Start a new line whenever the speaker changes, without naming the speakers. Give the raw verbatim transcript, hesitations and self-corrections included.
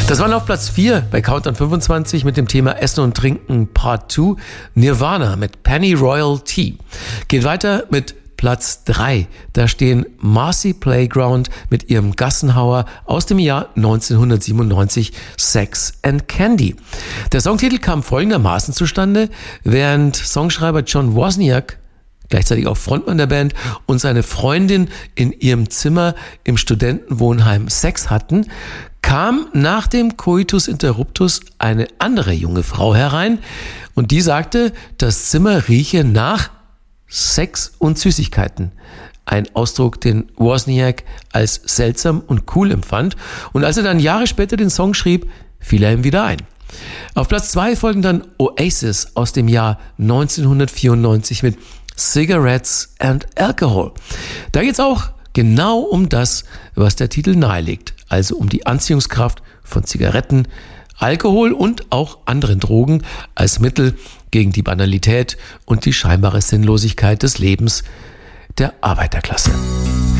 Das war auf Platz vier bei Countdown fünfundzwanzig mit dem Thema Essen und Trinken Part zwei. Nirvana mit Penny Royal Tea. Geht weiter mit Platz drei. Da stehen Marcy Playground mit ihrem Gassenhauer aus dem Jahr neunzehnhundertsiebenundneunzig, Sex and Candy. Der Songtitel kam folgendermaßen zustande, während Songschreiber John Wozniak, gleichzeitig auch Frontmann der Band, und seine Freundin in ihrem Zimmer im Studentenwohnheim Sex hatten, kam nach dem Coitus Interruptus eine andere junge Frau herein und die sagte, das Zimmer rieche nach Sex und Süßigkeiten. Ein Ausdruck, den Wozniak als seltsam und cool empfand. Und als er dann Jahre später den Song schrieb, fiel er ihm wieder ein. Auf Platz zwei folgen dann Oasis aus dem Jahr neunzehnhundertvierundneunzig mit Cigarettes and Alcohol. Da geht's auch genau um das, was der Titel nahelegt. Also um die Anziehungskraft von Zigaretten, Alkohol und auch anderen Drogen als Mittel gegen die Banalität und die scheinbare Sinnlosigkeit des Lebens der Arbeiterklasse.